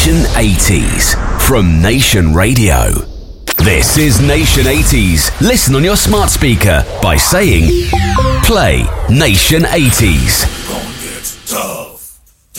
Nation 80s from Nation Radio. This is Nation 80s. Listen on your smart speaker by saying, play Nation 80s.